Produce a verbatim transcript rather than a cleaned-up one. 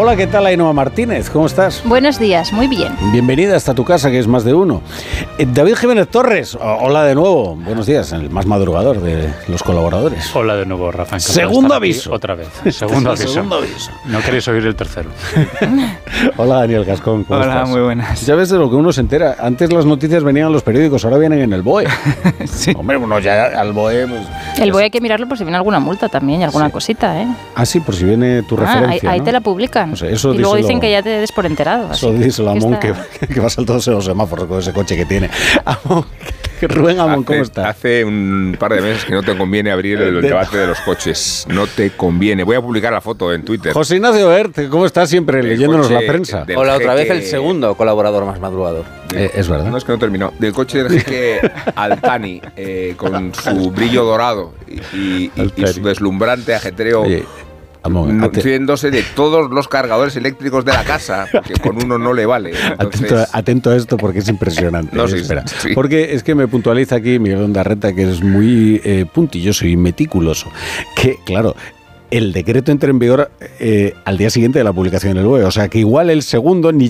Hola, ¿qué tal, Ainhoa Martínez? ¿Cómo estás? Buenos días, muy bien. Bienvenida hasta tu casa, que es más de uno. Eh, David Jiménez Torres, hola de nuevo. Buenos días, el más madrugador de los colaboradores. Hola de nuevo, Rafa. Segundo aviso. Otra vez. Segundo aviso. Segundo aviso. No queréis oír el tercero. Hola, Daniel Gascón. ¿Cómo Hola, estás? muy buenas. Ya ves de lo que uno se entera. Antes las noticias venían en los periódicos, ahora vienen en el B O E. Sí. Hombre, uno ya al B O E... Pues, El B O E hay que mirarlo por si viene alguna multa también y alguna Sí. cosita, ¿eh? Ah, sí, por si viene tu Ah, referencia, ahí, ahí ¿no? te la publican. O sea, eso y luego díselo- dicen que ya te des por enterado. Eso así díselo a que Amón, está- que, que va saltándose los semáforos con ese coche que tiene. Amón, Rubén Amón, ¿cómo Hace- está? Hace un par de meses que no te conviene abrir el De- debate de los coches. No te conviene. Voy a publicar la foto en Twitter. José Ignacio Bert, ¿cómo estás siempre El leyéndonos la coche prensa? del Hola, otra vez jeque- el segundo colaborador más madrugador. Eh, es verdad. No, es que no he terminado. Del coche del jeque Altani, eh, con su brillo dorado y, y- y- y su deslumbrante ajetreo, Oye, Amón, ate- nutriéndose de todos los cargadores eléctricos de la casa, porque con uno no le vale. Entonces, atento, atento a esto porque es impresionante. No, Eh, sí, espera. sí. Porque es que me puntualiza aquí Miguel Ondarreta, que es muy eh, puntilloso y meticuloso, que, claro, el decreto entra en vigor eh, al día siguiente de la publicación del B O E. O sea, que igual el segundo ni